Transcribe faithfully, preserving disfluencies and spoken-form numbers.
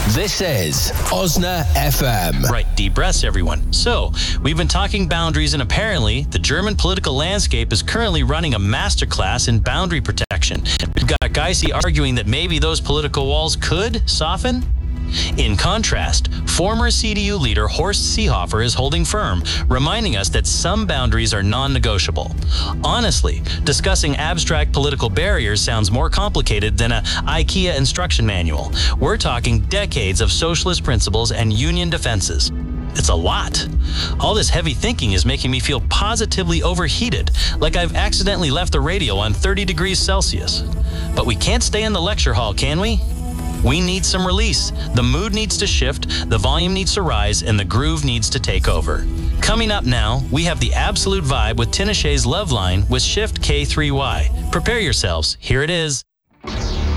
This is Osna F M. Right, deep breaths, everyone. So, we've been talking boundaries, and apparently, the German political landscape is currently running a masterclass in boundary protection. We've got Geisy arguing that maybe those political walls could soften. In contrast, former C D U leader Horst Seehofer is holding firm, reminding us that some boundaries are non-negotiable. Honestly, discussing abstract political barriers sounds more complicated than a IKEA instruction manual. We're talking decades of socialist principles and union defenses. It's a lot. All this heavy thinking is making me feel positively overheated, like I've accidentally left the radio on thirty degrees Celsius. But we can't stay in the lecture hall, can we? We need some release. The mood needs to shift, the volume needs to rise, and the groove needs to take over. Coming up now, we have the Absolute Vibe with Tinashe's Love Line with Shift K three Y. Prepare yourselves. Here it is.